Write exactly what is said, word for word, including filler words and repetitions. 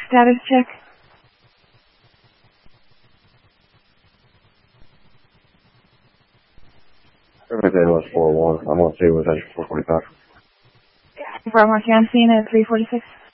Status check. Everything was four one. I'm going to see what's at four forty-five. Bravo, mark you on scene at three forty-six.